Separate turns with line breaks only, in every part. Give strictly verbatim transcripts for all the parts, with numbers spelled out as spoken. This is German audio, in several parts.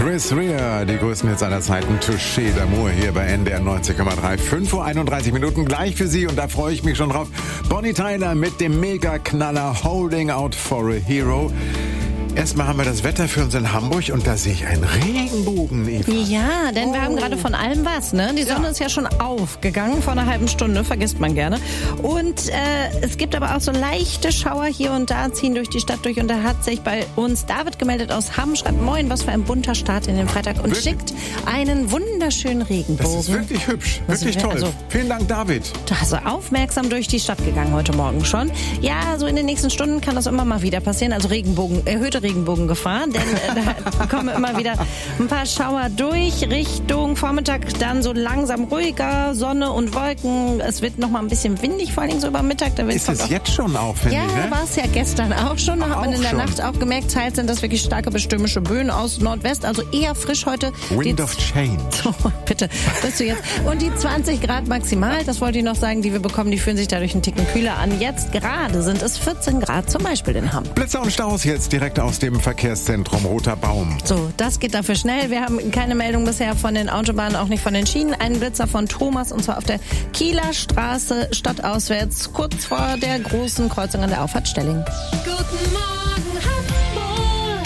Chris Rea, die größten Hits aller Zeiten, Touché d'amour hier bei N D R neunzig Komma drei. fünf Uhr einunddreißig Minuten gleich für Sie und da freue ich mich schon drauf. Bonnie Tyler mit dem Mega-Knaller Holding Out for a Hero. Erstmal haben wir das Wetter für uns in Hamburg und da sehe ich einen Regenbogen, Eva.
Ja, denn oh. wir haben gerade von allem was, ne? Die Sonne ja. ist ja schon aufgegangen vor einer halben Stunde, vergisst man gerne. Und äh, es gibt aber auch so leichte Schauer hier und da, ziehen durch die Stadt durch. Und da hat sich bei uns David gemeldet aus Hamm, schreibt moin, was für ein bunter Start in den Freitag und wirklich? schickt einen wunderschönen Regenbogen.
Das ist wirklich hübsch, wirklich toll. Also, Vielen Dank, David.
Du hast also aufmerksam durch die Stadt gegangen heute Morgen schon. Ja, so in den nächsten Stunden kann das immer mal wieder passieren. Also Regenbogen, erhöhte Regenbogengefahr, denn äh, da kommen immer wieder ein paar Schauer durch Richtung Vormittag, dann so langsam ruhiger, Sonne und Wolken. Es wird noch mal ein bisschen windig, vor allem so über Mittag. Da
ist es jetzt schon auch, finde
ja,
ich, ne?
Ja, war es ja gestern auch schon. Da hat man in der
schon.
Nacht auch gemerkt, teils sind das wirklich starke bestürmische Böen aus Nordwest, also eher frisch heute.
Wind
die,
of Change.
Oh, bitte, bist du jetzt. Und die zwanzig Grad maximal, das wollte ich noch sagen, die wir bekommen, die fühlen sich dadurch einen Ticken kühler an. Jetzt gerade sind es vierzehn Grad, zum Beispiel in Hamm.
Blitzer und Staus jetzt direkt aus dem Verkehrszentrum Roter Baum.
So, das geht dafür schnell. Wir haben keine Meldung bisher von den Autobahnen, auch nicht von den Schienen. Einen Blitzer von Thomas und zwar auf der Kieler Straße stadtauswärts, kurz vor der großen Kreuzung an der Auffahrt Stelling.
Guten Morgen Hamburg,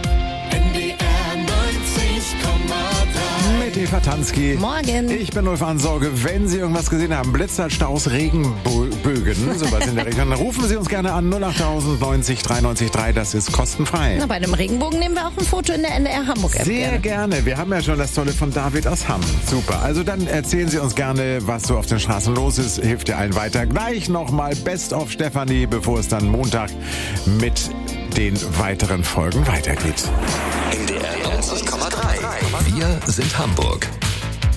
N D R neunzig Komma drei.
Mit Eva Tansky.
Morgen.
Ich bin Ulf Ansorge. Wenn Sie irgendwas gesehen haben, Blitzer, Staus, Regenbögen, sowas in der Region, dann rufen Sie uns gerne an null acht neunzig drei neunzig drei. Das ist kostenfrei.
Na, bei einem Regenbogen nehmen wir auch ein Foto in der N D R Hamburg App.
Sehr gerne. gerne. Wir haben ja schon das Tolle von David aus Hamm. Super. Also dann erzählen Sie uns gerne, was so auf den Straßen los ist. Hilft dir allen weiter. Gleich nochmal Best of Stefanie, bevor es dann Montag mit den weiteren Folgen weitergeht.
N D R neunzig Komma drei. Wir sind Hamburg.